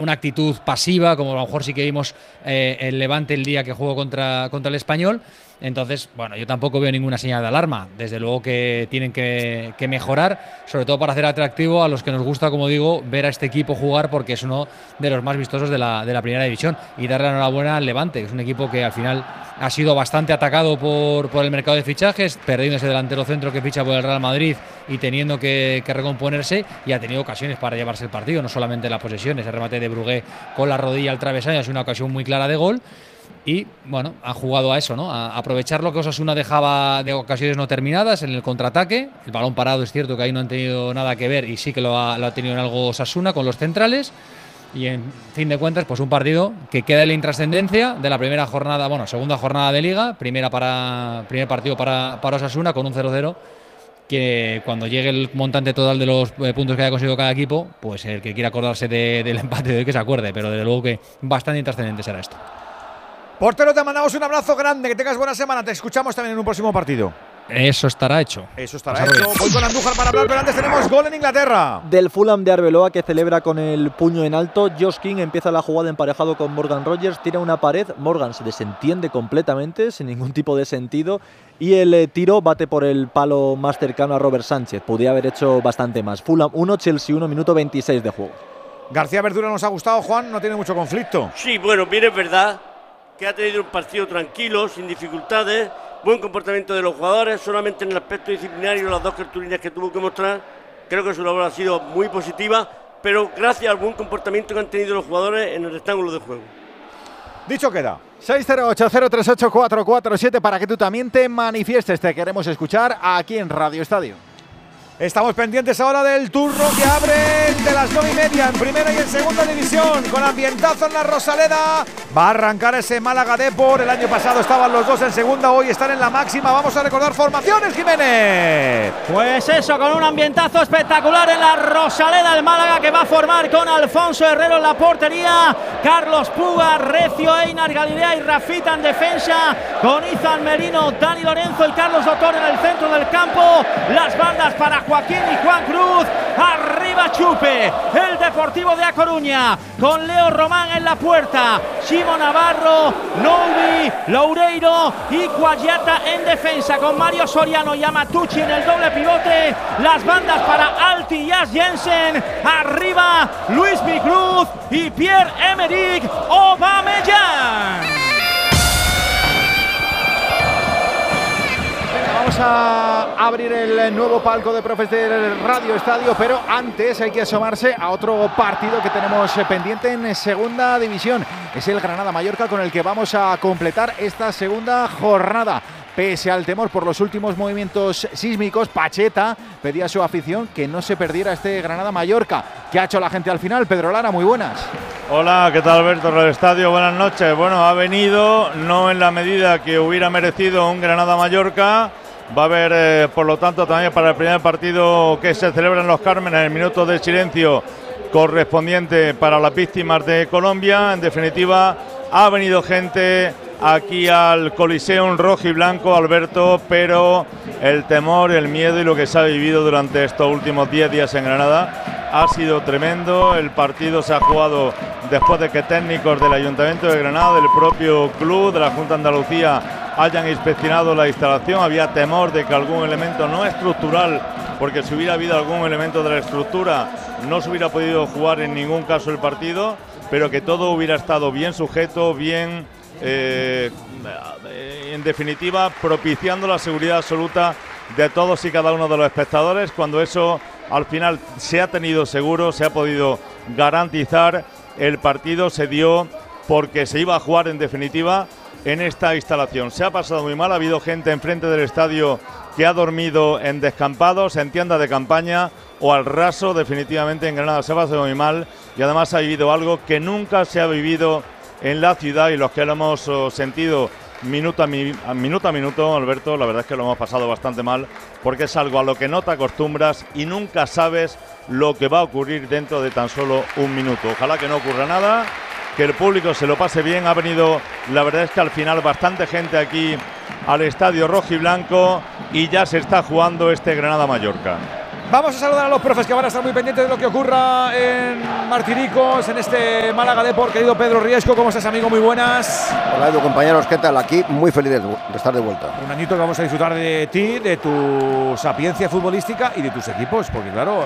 una actitud pasiva, como a lo mejor sí que vimos el Levante el día que jugó contra el Español. Entonces, bueno, yo tampoco veo ninguna señal de alarma. Desde luego que tienen que mejorar, sobre todo para hacer atractivo a los que nos gusta, como digo, ver a este equipo jugar, porque es uno de los más vistosos de la primera división. Y darle la enhorabuena al Levante, que es un equipo que al final ha sido bastante atacado por el mercado de fichajes, perdiendo ese delantero centro que ficha por el Real Madrid y teniendo que recomponerse, y ha tenido ocasiones para llevarse el partido, no solamente las posesiones. El remate de Brugué con la rodilla al travesaño es una ocasión muy clara de gol. Y bueno, han jugado a eso, ¿no? A aprovechar lo que Osasuna dejaba de ocasiones no terminadas en el contraataque. El balón parado, es cierto que ahí no han tenido nada que ver, y sí que lo ha tenido en algo Osasuna con los centrales. Y en fin de cuentas, pues un partido que queda en la intrascendencia de la primera jornada, bueno, segunda jornada de Liga, primer partido para Osasuna, con un 0-0, que cuando llegue el montante total de los puntos que haya conseguido cada equipo, pues el que quiera acordarse del empate de hoy que se acuerde, pero desde luego que bastante intrascendente será esto. Portero, te mandamos un abrazo grande, que tengas buena semana, te escuchamos también en un próximo partido. Eso estará hecho. Eso estará hecho. Voy con Andújar para hablar, pero antes tenemos gol en Inglaterra. Del Fulham de Arbeloa, que celebra con el puño en alto. Josh King empieza la jugada emparejado con Morgan Rogers, tira una pared, Morgan se desentiende completamente, sin ningún tipo de sentido, y el tiro bate por el palo más cercano a Robert Sánchez. Podría haber hecho bastante más. Fulham 1, Chelsea 1, minuto 26 de juego. García Verdura nos ha gustado, Juan, no tiene mucho conflicto. Sí, bueno, bien, es verdad que ha tenido un partido tranquilo, sin dificultades, buen comportamiento de los jugadores. Solamente en el aspecto disciplinario, las dos cartulinas que tuvo que mostrar, creo que su labor ha sido muy positiva, pero gracias al buen comportamiento que han tenido los jugadores en el rectángulo de juego. Dicho queda. 608-038-447 para que tú también te manifiestes. Te queremos escuchar aquí en Radio Estadio. Estamos pendientes ahora del turno que abre de las 9:30 en primera y en segunda división, con ambientazo en la Rosaleda. Va a arrancar ese Málaga Depor. El año pasado estaban los dos en segunda, hoy están en la máxima. Vamos a recordar formaciones, Jiménez. Pues eso, con un ambientazo espectacular en la Rosaleda, el Málaga, que va a formar con Alfonso Herrero en la portería, Carlos Puga, Recio, Einar Galilea y Rafita en defensa, con Izan Merino, Dani Lorenzo y Carlos Doctor en el centro del campo. Las bandas para Joaquín y Juan Cruz. Arriba Chupe, el Deportivo de A Coruña, con Leo Román en la puerta, Chimo Navarro, Noubi, Loureiro y Guayata en defensa, con Mario Soriano y Amatucci en el doble pivote. Las bandas para Alti y As Jensen. Arriba Luis Micruz y Pierre-Emerick Aubameyang. Vamos a abrir el nuevo palco de profes del Radio Estadio, pero antes hay que asomarse a otro partido que tenemos pendiente en segunda división. Es el Granada-Mallorca, con el que vamos a completar esta segunda jornada. Pese al temor por los últimos movimientos sísmicos, Pacheta pedía a su afición que no se perdiera este Granada-Mallorca. ¿Qué ha hecho la gente al final? Pedro Lara, muy buenas. Hola, ¿qué tal, Alberto? Radio Estadio, buenas noches. Bueno, ha venido no en la medida que hubiera merecido un Granada-Mallorca. Va a haber, por lo tanto, también para el primer partido que se celebra en Los Cármenes, el minuto de silencio correspondiente para las víctimas de Colombia. En definitiva, ha venido gente aquí al Coliseum rojo y blanco, Alberto, pero el temor, el miedo y lo que se ha vivido durante estos últimos 10 días en Granada ha sido tremendo. El partido se ha jugado después de que técnicos del Ayuntamiento de Granada, del propio club, de la Junta de Andalucía, hayan inspeccionado la instalación. Había temor de que algún elemento no estructural, porque si hubiera habido algún elemento de la estructura no se hubiera podido jugar en ningún caso el partido, pero que todo hubiera estado bien sujeto, bien, en definitiva, propiciando la seguridad absoluta de todos y cada uno de los espectadores. Cuando eso al final se ha tenido seguro, se ha podido garantizar, el partido se dio porque se iba a jugar en definitiva en esta instalación. Se ha pasado muy mal, ha habido gente enfrente del estadio que ha dormido en descampados, en tiendas de campaña o al raso. Definitivamente en Granada se ha pasado muy mal, y además ha vivido algo que nunca se ha vivido en la ciudad, y los que lo hemos sentido minuto a minuto, Alberto, la verdad es que lo hemos pasado bastante mal, porque es algo a lo que no te acostumbras y nunca sabes lo que va a ocurrir dentro de tan solo un minuto. Ojalá que no ocurra nada, que el público se lo pase bien. Ha venido, la verdad es que al final, bastante gente aquí al estadio rojo y blanco, y ya se está jugando este Granada-Mallorca. Vamos a saludar a los profes que van a estar muy pendientes de lo que ocurra en Martiricos, en este Málaga Depor. Querido Pedro Riesco, ¿cómo estás, amigo? Muy buenas. Hola, Edu, compañeros, ¿qué tal? Aquí muy feliz de estar de vuelta. Un añito que vamos a disfrutar de ti, de tu sapiencia futbolística y de tus equipos, porque claro,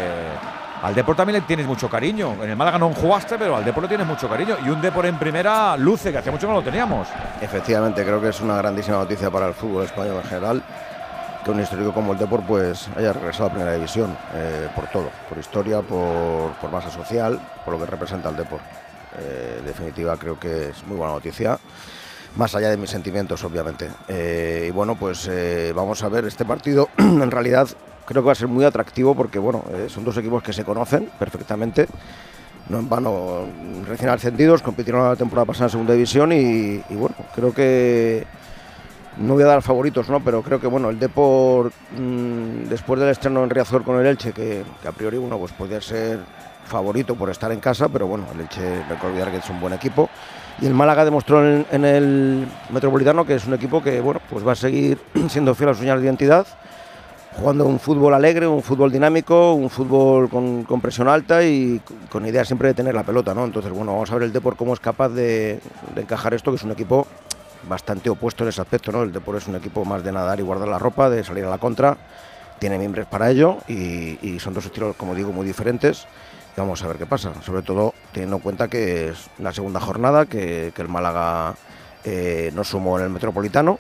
al Depor también le tienes mucho cariño. En el Málaga no jugaste, pero al Depor le tienes mucho cariño. Y un Depor en primera luce, que hace mucho que no lo teníamos. Efectivamente, creo que es una grandísima noticia para el fútbol español en general que un histórico como el Depor pues haya regresado a primera división, por todo, por historia, por masa social, por lo que representa el Depor. En definitiva, creo que es muy buena noticia, más allá de mis sentimientos, obviamente. Y bueno, pues vamos a ver este partido. En realidad creo que va a ser muy atractivo porque bueno, son dos equipos que se conocen perfectamente. No en vano, recién ascendidos, compitieron la temporada pasada en segunda división y bueno, creo que no voy a dar favoritos, ¿no? Pero creo que bueno, el Depor, después del estreno en Riazor con el Elche, que a priori uno pues podría ser favorito por estar en casa, pero bueno, el Elche, no hay que olvidar que es un buen equipo. Y el Málaga demostró en el Metropolitano que es un equipo que bueno, pues va a seguir siendo fiel a su señal de identidad, jugando un fútbol alegre, un fútbol dinámico, un fútbol con presión alta y con idea siempre de tener la pelota, ¿no? Entonces bueno, vamos a ver el Depor cómo es capaz de encajar esto, que es un equipo bastante opuesto en ese aspecto, ¿no? El Depor es un equipo más de nadar y guardar la ropa, de salir a la contra, tiene miembros para ello y son dos estilos, como digo, muy diferentes. Y vamos a ver qué pasa, sobre todo teniendo en cuenta que es la segunda jornada, que el Málaga no sumó en el Metropolitano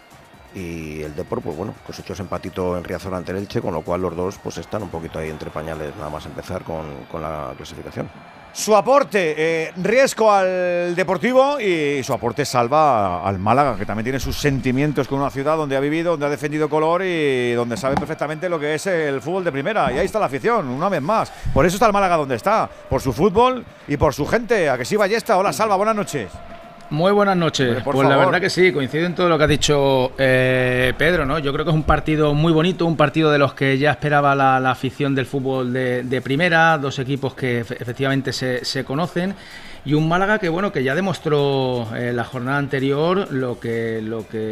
y el Depor, pues bueno, cosechó ese empatito en Riazor ante el Elche, con lo cual los dos pues están un poquito ahí entre pañales, nada más empezar con la clasificación. Su aporte, Riesco al Deportivo y su aporte Salva al Málaga, que también tiene sus sentimientos con una ciudad donde ha vivido, donde ha defendido color y donde sabe perfectamente lo que es el fútbol de primera. Y ahí está la afición, una vez más. Por eso está el Málaga donde está, por su fútbol y por su gente. ¿A que sí, Ballesta? Hola, Salva, buenas noches. Muy buenas noches. Pues la verdad que sí, coincido en todo lo que ha dicho Pedro, ¿no? Yo creo que es un partido muy bonito, un partido de los que ya esperaba la afición del fútbol de primera, dos equipos que efectivamente se conocen y un Málaga que bueno, que ya demostró la jornada anterior lo que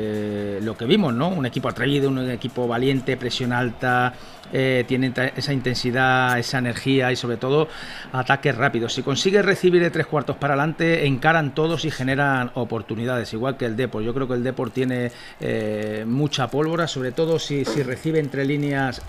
vimos, ¿no? Un equipo atrevido, un equipo valiente, presión alta, tiene esa intensidad, esa energía y sobre todo ataques rápidos. Si consigue recibir de 3/4 para adelante, encaran todos y generan oportunidades, igual que el Depor. Yo creo que el Depor tiene mucha pólvora, sobre todo si recibe entre líneas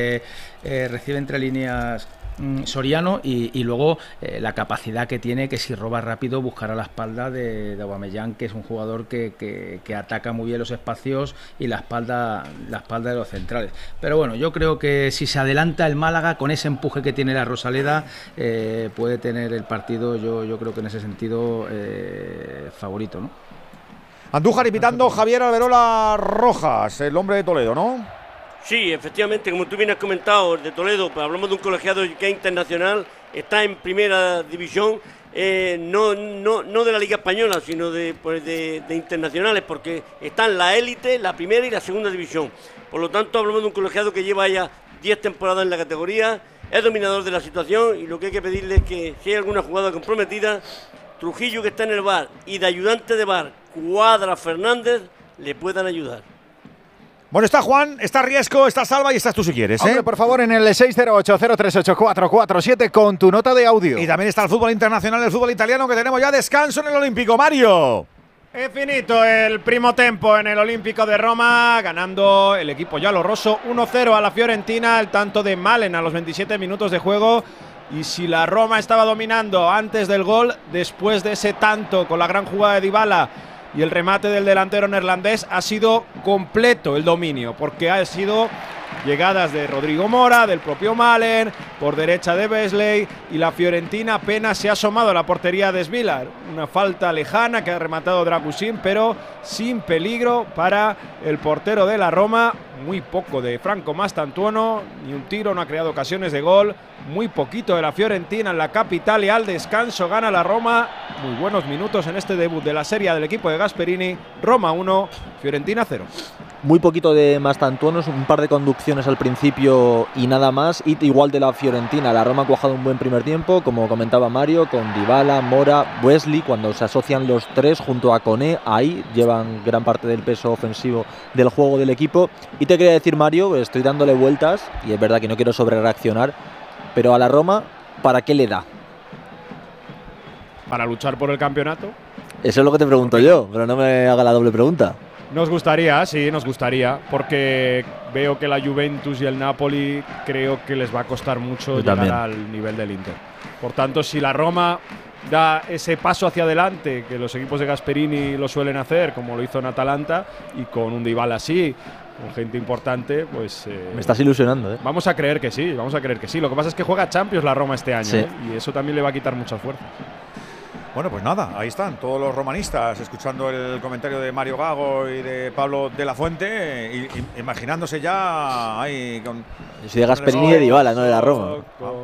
Soriano y luego la capacidad que tiene, que si roba rápido buscará la espalda de Aubameyang, que es un jugador que ataca muy bien los espacios y la espalda de los centrales. Pero bueno, yo creo que si se adelanta el Málaga con ese empuje que tiene la Rosaleda, puede tener el partido, yo creo que en ese sentido favorito, ¿no? Andújar invitando Javier Alberola Rojas, el hombre de Toledo, ¿no? Sí, efectivamente, como tú bien has comentado, de Toledo, pues hablamos de un colegiado que es internacional, está en primera división, no de la Liga Española, sino de internacionales, porque está en la élite, la primera y la segunda división. Por lo tanto, hablamos de un colegiado que lleva ya 10 temporadas en la categoría, es dominador de la situación y lo que hay que pedirle es que si hay alguna jugada comprometida, Trujillo, que está en el VAR, y de ayudante de VAR, Cuadra Fernández, le puedan ayudar. Bueno, está Juan, está Riesco, está Salva y estás tú si quieres, ¿eh? Hombre, por favor, en el 608-038-447 con tu nota de audio. Y también está el fútbol internacional, el fútbol italiano, que tenemos ya descanso en el Olímpico. Mario. È finito el primo tempo en el Olímpico de Roma, ganando el equipo giallorosso 1-0 a la Fiorentina, el tanto de Malen a los 27 minutos de juego. Y si la Roma estaba dominando antes del gol, después de ese tanto con la gran jugada de Dybala y el remate del delantero neerlandés, ha sido completo el dominio, porque ha sido llegadas de Rodrigo Mora, del propio Malen, por derecha de Beasley, y la Fiorentina apenas se ha asomado a la portería de Svilar. Una falta lejana que ha rematado Dragusin, pero sin peligro para el portero de la Roma. Muy poco de Franco Mastantuono, ni un tiro, no ha creado ocasiones de gol. Muy poquito de la Fiorentina en la capital, y al descanso gana la Roma. Muy buenos minutos en este debut de la Serie del equipo de Gasperini. Roma 1, Fiorentina 0. muy poquito de Mastantuonos, un par de conducciones al principio y nada más, y igual de la Fiorentina. La Roma ha cuajado un buen primer tiempo, como comentaba Mario, con Dybala, Mora, Wesley, cuando se asocian los tres junto a Koné, ahí llevan gran parte del peso ofensivo del juego del equipo. Y te quería decir, Mario, estoy dándole vueltas, y es verdad que no quiero sobrereaccionar, pero a la Roma, ¿para qué le da? Para luchar por el campeonato. Eso es lo que te pregunto yo, pero no me haga la doble pregunta. Nos gustaría, sí, nos gustaría, porque veo que la Juventus y el Napoli creo que les va a costar mucho llegar al nivel del Inter. Por tanto, si la Roma da ese paso hacia adelante, que los equipos de Gasperini lo suelen hacer, como lo hizo en Atalanta, y con un Dybala así, con gente importante, pues… me estás ilusionando, ¿eh? Vamos a creer que sí, vamos a creer que sí. Lo que pasa es que juega Champions la Roma este año, sí. Y eso también le va a quitar mucha fuerza. Bueno, pues nada, ahí están todos los romanistas escuchando el comentario de Mario Gago y de Pablo de la Fuente, imaginándose ya ahí con… Yo soy de Gasperini y de Dybala, no de la Roma.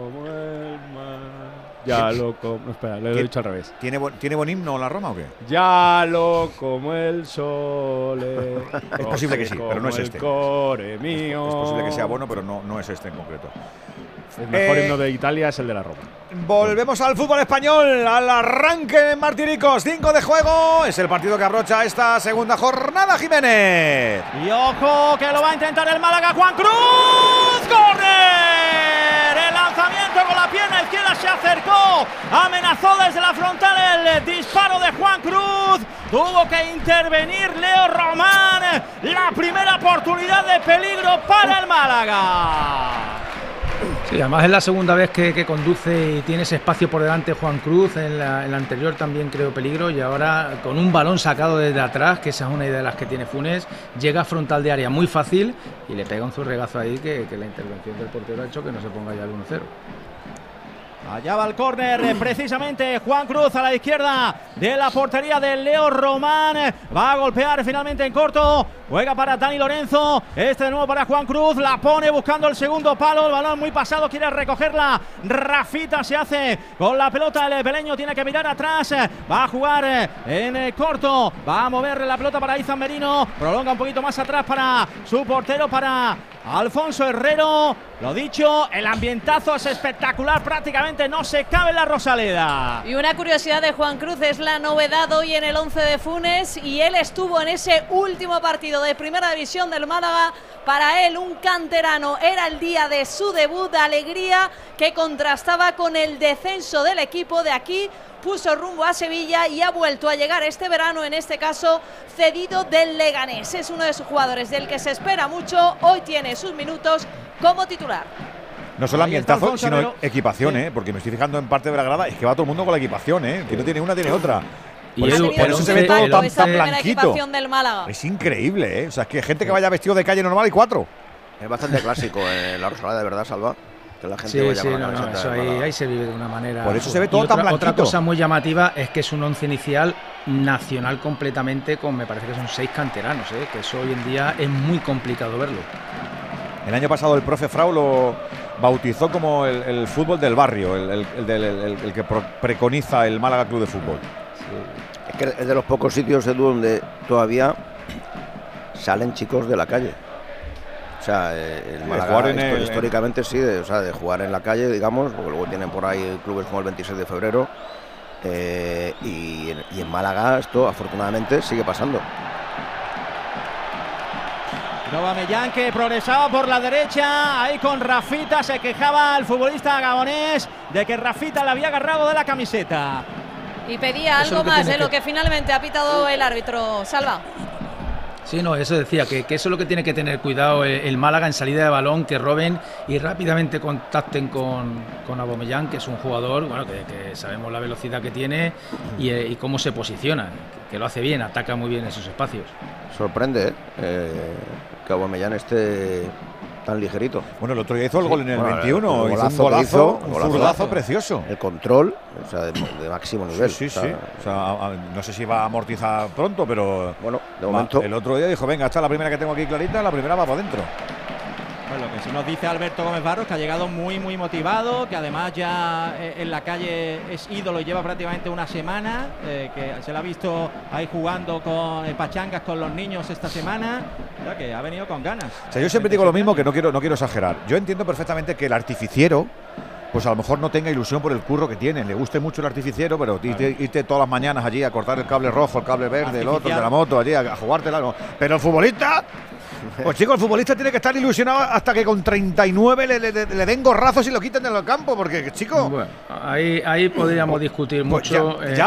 Ya loco. No, espera, lo he dicho al revés. ¿Tiene buen himno la Roma o qué? Ya lo como el sole. Es posible que sí, pero no es este. Core mío. Es posible que sea bueno, pero no es este en concreto. El mejor himno de Italia es el de la Roma. Volvemos al fútbol español, al arranque en Martiricos, 5 de juego. Es el partido que abrocha esta segunda jornada, Jiménez. Y ojo que lo va a intentar el Málaga, Juan Cruz. ¡Corner! El lanzamiento con la pierna izquierda se acercó. Amenazó desde la frontal el disparo de Juan Cruz. Tuvo que intervenir Leo Román. La primera oportunidad de peligro para el Málaga. Sí, además es la segunda vez que conduce y tiene ese espacio por delante Juan Cruz. En la anterior también creó peligro y ahora con un balón sacado desde atrás, que esa es una idea de las que tiene Funes, llega a frontal de área muy fácil y le pega un zurregazo ahí que la intervención del portero ha hecho que no se ponga ya el 1-0. Allá va el córner, precisamente Juan Cruz a la izquierda de la portería de Leo Román. Va a golpear finalmente en corto. Juega para Dani Lorenzo. Este de nuevo para Juan Cruz. La pone buscando el segundo palo. El balón muy pasado. Quiere recogerla. Rafita se hace con la pelota. El peleño tiene que mirar atrás. Va a jugar en corto. Va a mover la pelota para Izan Merino. Prolonga un poquito más atrás para su portero, para Alfonso Herrero. Lo dicho, el ambientazo es espectacular. Prácticamente no se cabe en la Rosaleda. Y una curiosidad de Juan Cruz, es la novedad hoy en el 11 de Funes, y él estuvo en ese último partido de primera división del Málaga. Para él, un canterano, era el día de su debut, de alegría que contrastaba con el descenso del equipo. De aquí puso rumbo a Sevilla y ha vuelto a llegar este verano, en este caso cedido del Leganés. Es uno de sus jugadores del que se espera mucho. Hoy tiene sus minutos como titular. No solo ambientazo, sino Herrero. equipación, porque me estoy fijando en parte de la grada, es que va todo el mundo con la equipación, que no tiene una, tiene otra. Y por eso se ve todo tan blanquito. Equipación del Málaga. Es increíble, o sea, es que hay gente que vaya vestido de calle normal y 4. Es bastante clásico la Rosaleda, de verdad, Salva. Que la gente vaya con la camiseta eso del Málaga. ahí se vive de una manera. Por eso se ve todo tan blanquito. Otra cosa muy llamativa es que es un once inicial nacional completamente, con me parece que son 6 canteranos, que eso hoy en día es muy complicado verlo. El año pasado el profe Frau lo bautizó como el fútbol del barrio, el que preconiza el Málaga Club de Fútbol. Sí. Es que es de los pocos sitios, Edu, donde todavía salen chicos de la calle. O sea, el Málaga históricamente sí, de jugar en la calle, digamos, porque luego tienen por ahí clubes como el 26 de febrero. Y en Málaga esto afortunadamente sigue pasando. Aubameyang, que progresaba por la derecha, ahí con Rafita. Se quejaba el futbolista gabonés de que Rafita le había agarrado de la camiseta. Y pedía algo más de lo que finalmente ha pitado el árbitro. Salva. Sí, no, eso decía, que eso es lo que tiene que tener cuidado el Málaga en salida de balón, que roben y rápidamente contacten con Aubameyang, que es un jugador, bueno, que sabemos la velocidad que tiene y cómo se posiciona, que lo hace bien, ataca muy bien esos espacios. Sorprende que Aubameyang esté tan ligerito. Bueno, el otro día hizo el gol en el 21, hizo un zurdazo precioso. El control, o sea, de máximo nivel. Sí. O sea, no sé si va a amortizar pronto, pero bueno, de momento. El otro día dijo, venga, esta es la primera que tengo aquí clarita, la primera va para adentro. Pues lo que sí nos dice Alberto Gómez Barros, que ha llegado muy motivado, que además ya en la calle es ídolo y lleva prácticamente una semana, que se le ha visto ahí jugando con pachangas con los niños esta semana, ya que ha venido con ganas. O sea, yo siempre digo lo mismo, que no quiero exagerar. Yo entiendo perfectamente que el artificiero, pues a lo mejor no tenga ilusión por el curro que tiene, le guste mucho el artificiero, pero irte todas las mañanas allí a cortar el cable rojo, el cable verde, el otro, de la moto, allí a jugártela, no. Pero el futbolista, pues chicos, el futbolista tiene que estar ilusionado hasta que con 39 le den gorrazos y lo quiten del campo, porque, chicos... Bueno, ahí podríamos discutir mucho. Ya